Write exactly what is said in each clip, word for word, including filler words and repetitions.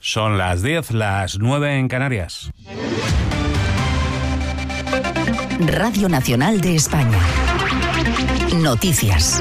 Son las diez, las nueve en Canarias. Radio Nacional de España. Noticias.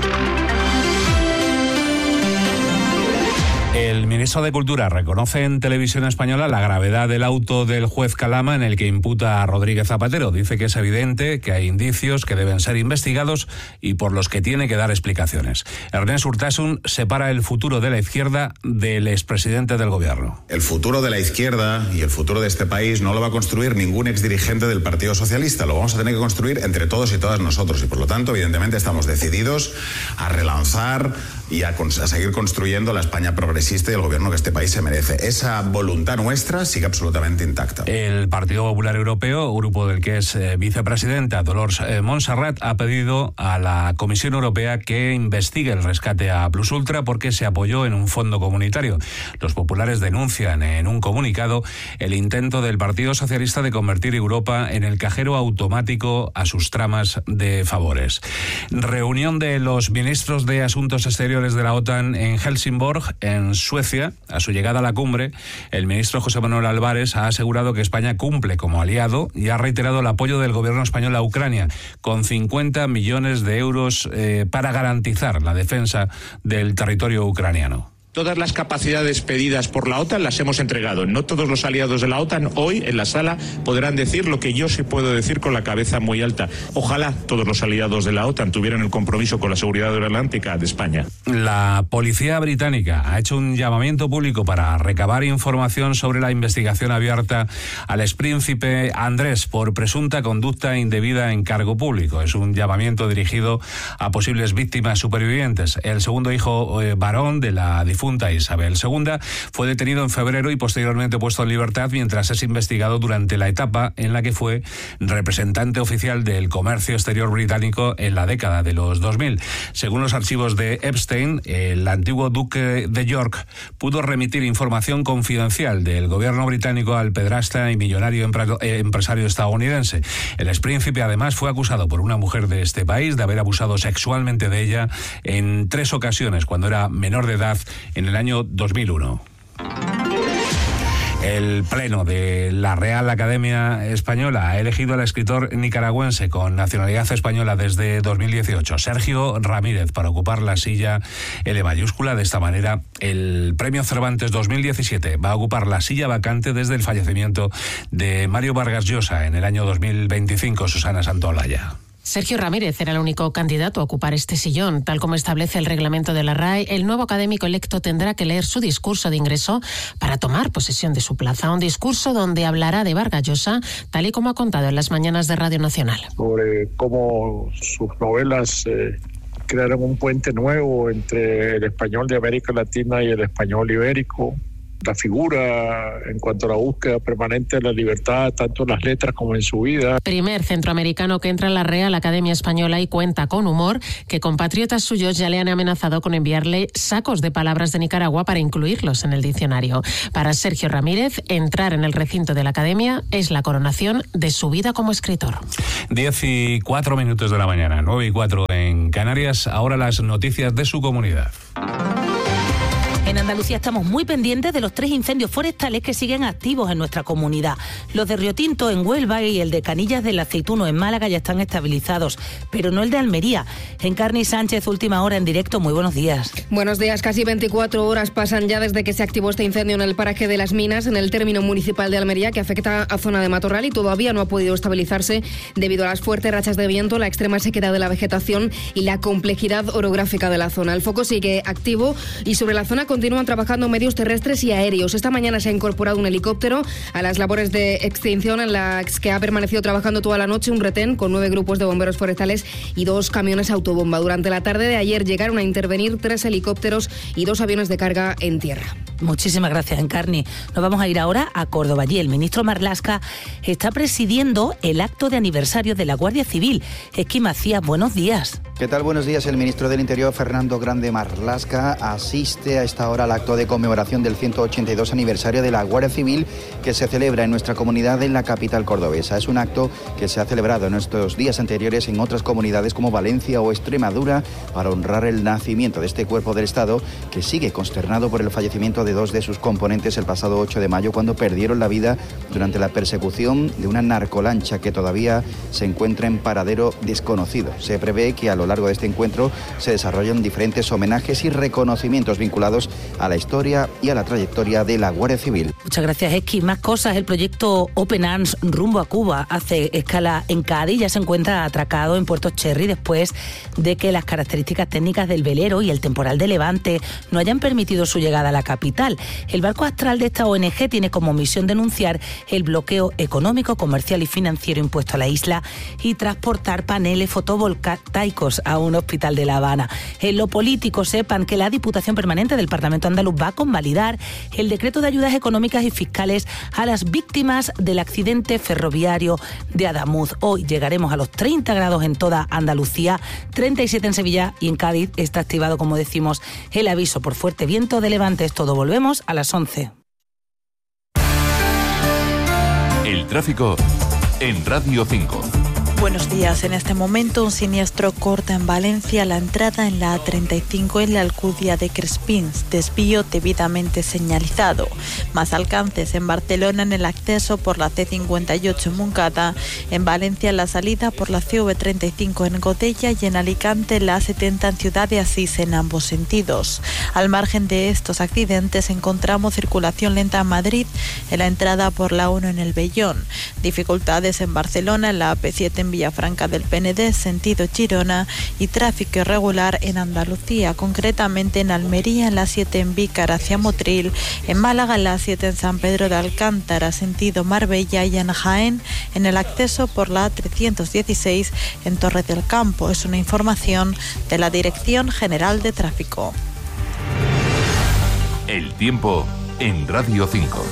El ministro de Cultura reconoce en Televisión Española la gravedad del auto del juez Calama en el que imputa a Rodríguez Zapatero. Dice que es evidente que hay indicios que deben ser investigados y por los que tiene que dar explicaciones. Ernest Urtasun separa el futuro de la izquierda del expresidente del gobierno. El futuro de la izquierda y el futuro de este país no lo va a construir ningún exdirigente del Partido Socialista. Lo vamos a tener que construir entre todos y todas nosotros. Y por lo tanto, evidentemente, estamos decididos a relanzar y a, a seguir construyendo la España progresista y el gobierno que este país se merece. Esa voluntad nuestra sigue absolutamente intacta. El Partido Popular Europeo, grupo del que es eh, vicepresidenta Dolors eh, Montserrat, ha pedido a la Comisión Europea que investigue el rescate a Plus Ultra porque se apoyó en un fondo comunitario. Los populares denuncian en un comunicado el intento del Partido Socialista de convertir Europa en el cajero automático a sus tramas de favores. Reunión de los ministros de Asuntos Exteriores de la OTAN en Helsingborg, en Suecia. A su llegada a la cumbre, el ministro José Manuel Álvarez ha asegurado que España cumple como aliado y ha reiterado el apoyo del gobierno español a Ucrania con cincuenta millones de euros eh, para garantizar la defensa del territorio ucraniano. Todas las capacidades pedidas por la OTAN las hemos entregado. No todos los aliados de la OTAN hoy en la sala podrán decir lo que yo sí puedo decir con la cabeza muy alta. Ojalá todos los aliados de la OTAN tuvieran el compromiso con la seguridad aeronáutica de España. La policía británica ha hecho un llamamiento público para recabar información sobre la investigación abierta al expríncipe Andrés por presunta conducta indebida en cargo público. Es un llamamiento dirigido a posibles víctimas supervivientes. El segundo hijo eh, varón de la difunta Isabel segunda fue detenido en febrero y posteriormente puesto en libertad mientras es investigado durante la etapa en la que fue representante oficial del comercio exterior británico en la década de los dos mil. Según los archivos de Epstein, el antiguo duque de York pudo remitir información confidencial del gobierno británico al pedrasta y millonario empresario estadounidense. El expríncipe además fue acusado por una mujer de este país de haber abusado sexualmente de ella en tres ocasiones cuando era menor de edad en el año dos mil uno. El Pleno de la Real Academia Española ha elegido al escritor nicaragüense con nacionalidad española desde dos mil dieciocho, Sergio Ramírez, para ocupar la silla L mayúscula. De esta manera, el Premio Cervantes dos mil diecisiete va a ocupar la silla vacante desde el fallecimiento de Mario Vargas Llosa en el año dos mil veinticinco. Susana Santaolalla. Sergio Ramírez era el único candidato a ocupar este sillón. Tal como establece el reglamento de la R A E, el nuevo académico electo tendrá que leer su discurso de ingreso para tomar posesión de su plaza. Un discurso donde hablará de Vargas Llosa, tal y como ha contado en las mañanas de Radio Nacional. Sobre cómo sus novelas eh, crearon un puente nuevo entre el español de América Latina y el español ibérico. La figura en cuanto a la búsqueda permanente de la libertad, tanto en las letras como en su vida. Primer centroamericano que entra en la Real Academia Española y cuenta con humor, que compatriotas suyos ya le han amenazado con enviarle sacos de palabras de Nicaragua para incluirlos en el diccionario. Para Sergio Ramírez, entrar en el recinto de la Academia es la coronación de su vida como escritor. Diez y cuatro minutos de la mañana, nueve y cuatro en Canarias. Ahora las noticias de su comunidad. En Andalucía estamos muy pendientes de los tres incendios forestales que siguen activos en nuestra comunidad. Los de Río Tinto en Huelva y el de Canillas del Aceituno en Málaga ya están estabilizados, pero no el de Almería. Encarni Sánchez, última hora en directo. Muy buenos días. Buenos días. Casi veinticuatro horas pasan ya desde que se activó este incendio en el paraje de Las Minas, en el término municipal de Almería, que afecta a zona de matorral y todavía no ha podido estabilizarse debido a las fuertes rachas de viento, la extrema sequedad de la vegetación y la complejidad orográfica de la zona. El foco sigue activo y sobre la zona continúan trabajando medios terrestres y aéreos. Esta mañana se ha incorporado un helicóptero a las labores de extinción en las que ha permanecido trabajando toda la noche un retén con nueve grupos de bomberos forestales y dos camiones autobomba. Durante la tarde de ayer llegaron a intervenir tres helicópteros y dos aviones de carga en tierra. Muchísimas gracias, Encarni. Nos vamos a ir ahora a Córdoba. Allí el ministro Marlaska está presidiendo el acto de aniversario de la Guardia Civil. Esqui Macías, buenos días. ¿Qué tal? Buenos días. El ministro del Interior, Fernando Grande Marlaska, asiste a esta hora al acto de conmemoración del ciento ochenta y dos aniversario de la Guardia Civil que se celebra en nuestra comunidad en la capital cordobesa. Es un acto que se ha celebrado en estos días anteriores en otras comunidades como Valencia o Extremadura para honrar el nacimiento de este cuerpo del Estado que sigue consternado por el fallecimiento de de dos de sus componentes el pasado ocho de mayo, cuando perdieron la vida durante la persecución de una narcolancha que todavía se encuentra en paradero desconocido. Se prevé que a lo largo de este encuentro se desarrollen diferentes homenajes y reconocimientos vinculados a la historia y a la trayectoria de la Guardia Civil. Muchas gracias, Esqui. Más cosas. El proyecto Open Arms rumbo a Cuba hace escala en Cádiz. Ya se encuentra atracado en Puerto Cherry después de que las características técnicas del velero y el temporal de levante no hayan permitido su llegada a la capital. El barco astral de esta O N G tiene como misión denunciar el bloqueo económico, comercial y financiero impuesto a la isla y transportar paneles fotovoltaicos a un hospital de La Habana. En lo político, sepan que la Diputación Permanente del Parlamento Andaluz va a convalidar el decreto de ayudas económicas y fiscales a las víctimas del accidente ferroviario de Adamuz. Hoy llegaremos a los treinta grados en toda Andalucía, treinta y siete en Sevilla, y en Cádiz está activado, como decimos, el aviso por fuerte viento de levante. Es todo, volvemos a las once. El tráfico en Radio cinco. Buenos días. En este momento un siniestro corta en Valencia la entrada en la A treinta y cinco en la Alcudia de Crespins, desvío debidamente señalizado. Más alcances en Barcelona en el acceso por la C cincuenta y ocho en Montcada, en Valencia en la salida por la C V treinta y cinco en Godella y en Alicante la A setenta en Ciudad de Asís en ambos sentidos. Al margen de estos accidentes encontramos circulación lenta en Madrid en la entrada por la uno en el Vellón. Dificultades en Barcelona en la A P siete en Villafranca del P N D, sentido Girona, y tráfico irregular en Andalucía, concretamente en Almería en la siete en Vícar hacia Motril, en Málaga en la siete en San Pedro de Alcántara, sentido Marbella, y en Jaén en el acceso por la A trescientos dieciséis en Torre del Campo. Es una información de la Dirección General de Tráfico. El tiempo en Radio cinco.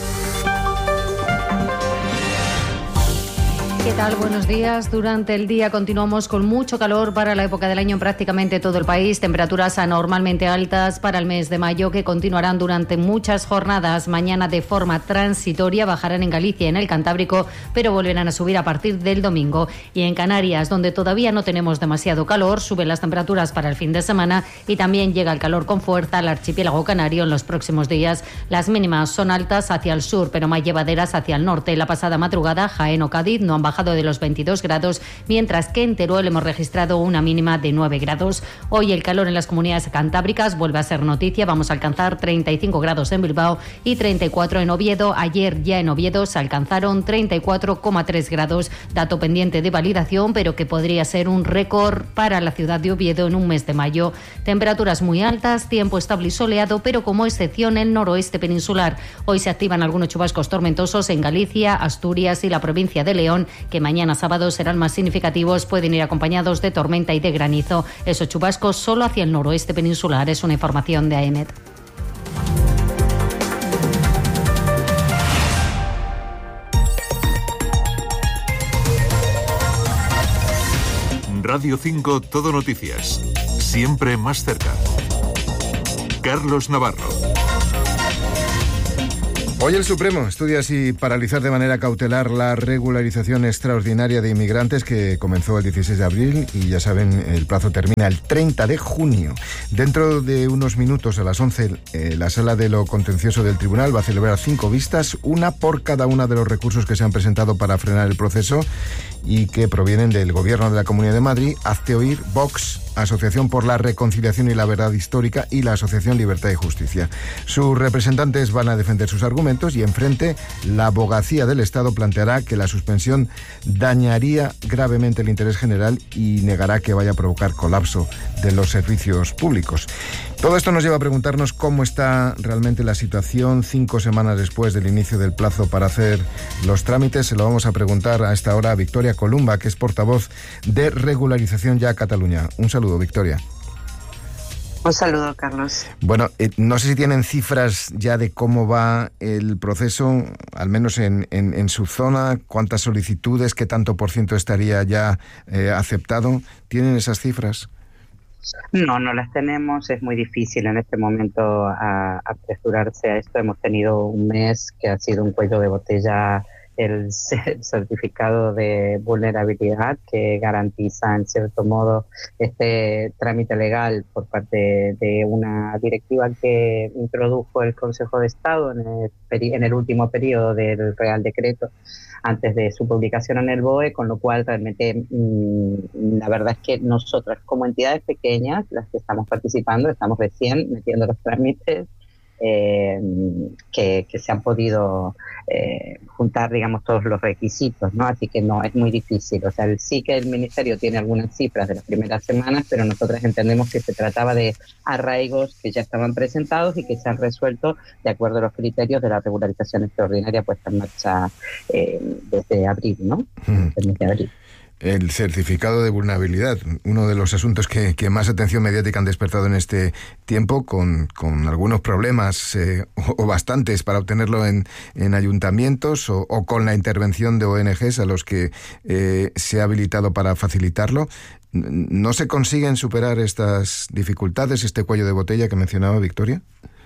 ¿Qué tal? Buenos días. Durante el día continuamos con mucho calor para la época del año en prácticamente todo el país. Temperaturas anormalmente altas para el mes de mayo que continuarán durante muchas jornadas. Mañana de forma transitoria bajarán en Galicia y en el Cantábrico, pero volverán a subir a partir del domingo. Y en Canarias, donde todavía no tenemos demasiado calor, suben las temperaturas para el fin de semana y también llega el calor con fuerza al archipiélago canario en los próximos días. Las mínimas son altas hacia el sur, pero más llevaderas hacia el norte. La pasada madrugada, Jaén o Cádiz no han bajado de los veintidós grados, mientras que en Teruel hemos registrado una mínima de nueve grados. Hoy el calor en las comunidades cantábricas vuelve a ser noticia. Vamos a alcanzar treinta y cinco grados en Bilbao y treinta y cuatro en Oviedo. Ayer ya en Oviedo se alcanzaron treinta y cuatro coma tres grados, dato pendiente de validación, pero que podría ser un récord para la ciudad de Oviedo en un mes de mayo. Temperaturas muy altas, tiempo estable y soleado, pero como excepción el noroeste peninsular. Hoy se activan algunos chubascos tormentosos en Galicia, Asturias y la provincia de León, que mañana sábado serán más significativos, pueden ir acompañados de tormenta y de granizo. Esos chubascos solo hacia el noroeste peninsular. Es una información de A E M E T. Radio cinco Todo Noticias. Siempre más cerca. Carlos Navarro. Hoy el Supremo estudia si paralizar de manera cautelar la regularización extraordinaria de inmigrantes que comenzó el dieciséis de abril y ya saben, el plazo termina el treinta de junio. Dentro de unos minutos, a las once, eh, la Sala de lo Contencioso del Tribunal va a celebrar cinco vistas, una por cada una de los recursos que se han presentado para frenar el proceso y que provienen del Gobierno de la Comunidad de Madrid, Hazte Oír, Vox, Asociación por la Reconciliación y la Verdad Histórica y la Asociación Libertad y Justicia. Sus representantes van a defender sus argumentos y enfrente la abogacía del Estado planteará que la suspensión dañaría gravemente el interés general y negará que vaya a provocar colapso de los servicios públicos. Todo esto nos lleva a preguntarnos cómo está realmente la situación cinco semanas después del inicio del plazo para hacer los trámites. Se lo vamos a preguntar a esta hora a Victoria Columba, que es portavoz de Regularización Ya Cataluña. Un saludo, Victoria. Un saludo, Carlos. Bueno, eh, no sé si tienen cifras ya de cómo va el proceso, al menos en, en, en su zona, cuántas solicitudes, qué tanto por ciento estaría ya eh, aceptado. ¿Tienen esas cifras? No, no las tenemos. Es muy difícil en este momento a, apresurarse a esto. Hemos tenido un mes que ha sido un cuello de botella el certificado de vulnerabilidad que garantiza en cierto modo este trámite legal por parte de una directiva que introdujo el Consejo de Estado en el, en el último periodo del Real Decreto antes de su publicación en el B O E, con lo cual realmente mmm, la verdad es que nosotras como entidades pequeñas, las que estamos participando, estamos recién metiendo los trámites Eh, que, que se han podido eh, juntar, digamos, todos los requisitos, ¿no? Así que no, es muy difícil. O sea, el, sí que el Ministerio tiene algunas cifras de las primeras semanas, pero nosotros entendemos que se trataba de arraigos que ya estaban presentados y que se han resuelto de acuerdo a los criterios de la regularización extraordinaria puesta en marcha eh, desde abril, ¿no? Mm. Desde abril. El certificado de vulnerabilidad, uno de los asuntos que, que más atención mediática han despertado en este tiempo, con, con algunos problemas eh, o, o bastantes para obtenerlo en, en ayuntamientos o, o con la intervención de O N Ges a los que eh, se ha habilitado para facilitarlo. ¿No se consiguen superar estas dificultades, este cuello de botella que mencionaba Victoria?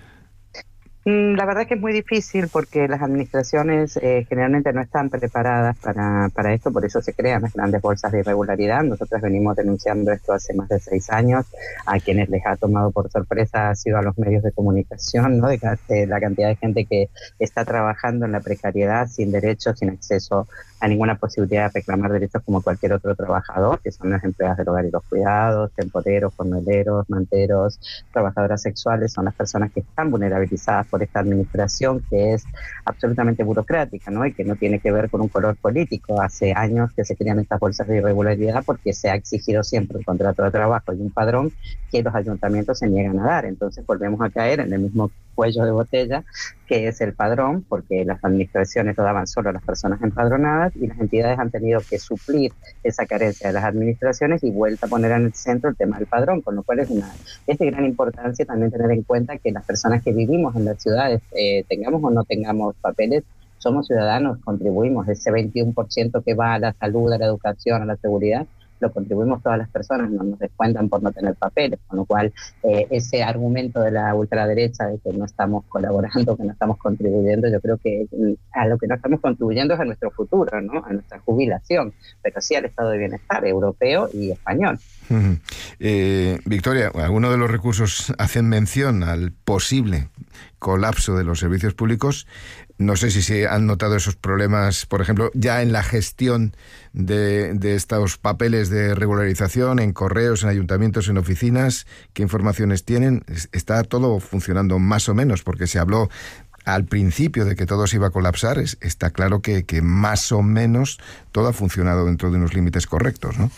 La verdad es que es muy difícil porque las administraciones eh, generalmente no están preparadas para, para esto, por eso se crean las grandes bolsas de irregularidad. Nosotros venimos denunciando esto hace más de seis años. A quienes les ha tomado por sorpresa ha sido a los medios de comunicación, ¿no? De, de la cantidad de gente que está trabajando en la precariedad, sin derechos, sin acceso a ninguna posibilidad de reclamar derechos como cualquier otro trabajador, que son las empleadas del hogar y los cuidados, temporeros, jornaleros, manteros, trabajadoras sexuales, son las personas que están vulnerabilizadas por esta administración que es absolutamente burocrática, ¿no? Y que no tiene que ver con un color político. Hace años que se crean estas bolsas de irregularidad porque se ha exigido siempre un contrato de trabajo y un padrón que los ayuntamientos se niegan a dar. Entonces volvemos a caer en el mismo cuello de botella que es el padrón, porque las administraciones lo daban solo a las personas empadronadas y las entidades han tenido que suplir esa carencia de las administraciones y vuelta a poner en el centro el tema del padrón, con lo cual es, una, es de gran importancia también tener en cuenta que las personas que vivimos en las ciudades, eh, tengamos o no tengamos papeles, somos ciudadanos, contribuimos. Ese veintiuno por ciento que va a la salud, a la educación, a la seguridad, lo contribuimos todas las personas, no nos descuentan por no tener papeles, con lo cual eh, ese argumento de la ultraderecha de que no estamos colaborando, que no estamos contribuyendo, yo creo que a lo que no estamos contribuyendo es a nuestro futuro, ¿no? A nuestra jubilación, pero sí al estado de bienestar europeo y español. Uh-huh. eh, Victoria, algunos de los recursos hacen mención al posible colapso de los servicios públicos. No sé si se han notado esos problemas, por ejemplo, ya en la gestión de, de estos papeles de regularización, en correos, en ayuntamientos, en oficinas. ¿Qué informaciones tienen? ¿Está todo funcionando más o menos? Porque se habló al principio de que todo se iba a colapsar. Es, está claro que, que más o menos todo ha funcionado dentro de unos límites correctos, ¿no?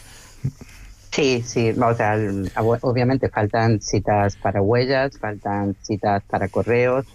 Sí, sí, o sea, obviamente faltan citas para huellas, faltan citas para correos,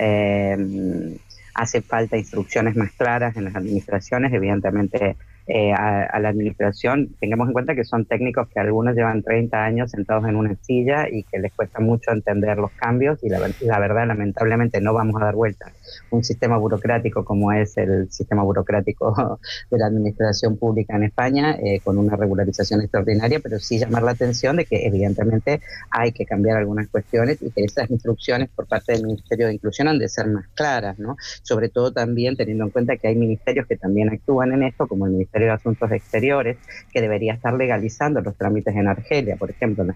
eh, hace falta instrucciones más claras en las administraciones, evidentemente eh, a, a la administración. Tengamos en cuenta que son técnicos que algunos llevan treinta años sentados en una silla y que les cuesta mucho entender los cambios y la, la verdad, lamentablemente, no vamos a dar vuelta un sistema burocrático como es el sistema burocrático de la administración pública en España, eh, con una regularización extraordinaria, pero sí llamar la atención de que evidentemente hay que cambiar algunas cuestiones y que esas instrucciones por parte del Ministerio de Inclusión han de ser más claras, ¿no? Sobre todo también teniendo en cuenta que hay ministerios que también actúan en esto, como el Ministerio de Asuntos Exteriores, que debería estar legalizando los trámites en Argelia, por ejemplo,